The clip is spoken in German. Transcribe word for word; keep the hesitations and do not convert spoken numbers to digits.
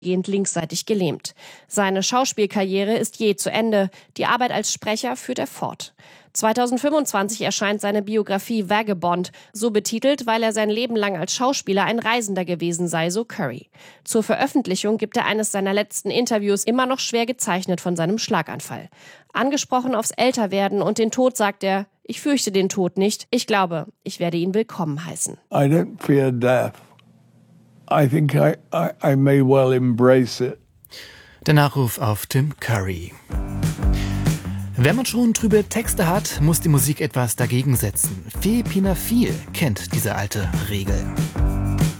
gehend linksseitig gelähmt. Seine Schauspielkarriere ist je zu Ende. Die Arbeit als Sprecher führt er fort. zweitausendfünfundzwanzig erscheint seine Biografie Vagabond, so betitelt, weil er sein Leben lang als Schauspieler ein Reisender gewesen sei, so Curry. Zur Veröffentlichung gibt er eines seiner letzten Interviews immer noch schwer gezeichnet von seinem Schlaganfall. Angesprochen aufs Älterwerden und den Tod sagt er: Ich fürchte den Tod nicht. Ich glaube, ich werde ihn willkommen heißen. I don't fear death. I think I, I, I may well embrace it. Der Nachruf auf Tim Curry. Wenn man schon trübe Texte hat, muss die Musik etwas dagegen setzen. Fee Pinafil kennt diese alte Regel.